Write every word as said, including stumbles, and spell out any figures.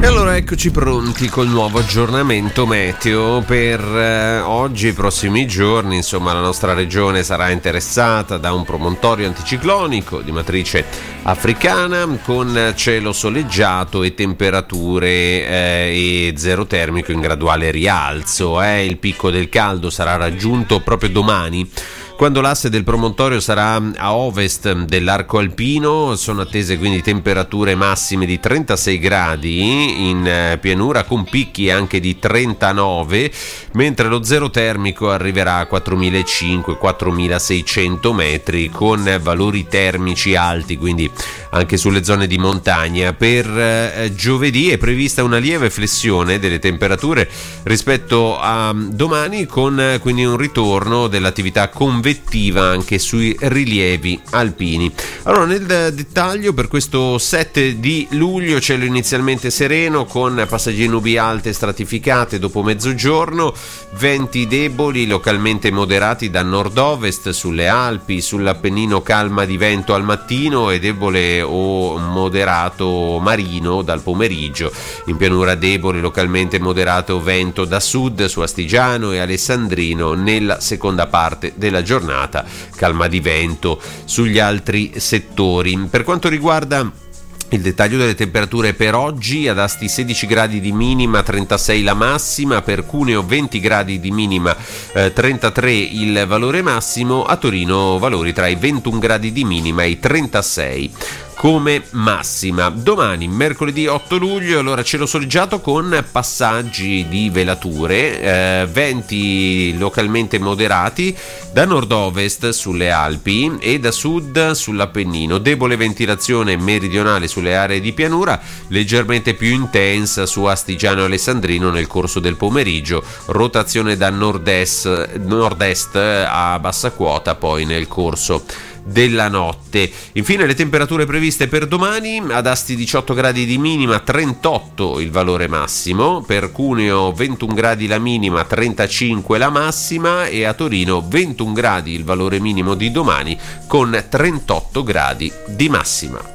E allora eccoci pronti col nuovo aggiornamento meteo per eh, oggi e i prossimi giorni. Insomma, la nostra regione sarà interessata da un promontorio anticiclonico di matrice africana con cielo soleggiato e temperature eh, e zero termico in graduale rialzo. Eh. Il picco del caldo sarà raggiunto proprio domani, quando l'asse del promontorio sarà a ovest dell'arco alpino. Sono attese quindi temperature massime di trentasei gradi in pianura, con picchi anche di trentanove, mentre lo zero termico arriverà a quattromilacinquecento quattromilaseicento metri, con valori termici alti quindi anche sulle zone di montagna. Per eh, giovedì è prevista una lieve flessione delle temperature rispetto a domani, con eh, quindi un ritorno dell'attività convettiva anche sui rilievi alpini. Allora, nel dettaglio, per questo sette di luglio, cielo inizialmente sereno con passaggi nubi alte stratificate dopo mezzogiorno, venti deboli localmente moderati da nord-ovest sulle Alpi, sull'Appennino calma di vento al mattino e debole o moderato marino dal pomeriggio. In pianura debole localmente moderato vento da sud su Astigiano e Alessandrino nella seconda parte della giornata, calma di vento sugli altri settori. Per quanto riguarda il dettaglio delle temperature per oggi, ad Asti sedici gradi di minima, trentasei la massima, per Cuneo venti gradi di minima, eh, trentatré il valore massimo, a Torino valori tra i ventuno gradi di minima e i trentasei come massima. Domani, mercoledì otto luglio, allora cielo soleggiato con passaggi di velature, eh, venti localmente moderati da nord-ovest sulle Alpi e da sud sull'Appennino, debole ventilazione meridionale sulle aree di pianura, leggermente più intensa su Astigiano e Alessandrino nel corso del pomeriggio, rotazione da nord-est, nord-est a bassa quota poi nel corso della notte. Infine le temperature previste per domani: ad Asti diciotto gradi di minima, trentotto il valore massimo, per Cuneo ventuno gradi la minima, trentacinque la massima, e a Torino ventuno gradi il valore minimo di domani con trentotto gradi di massima.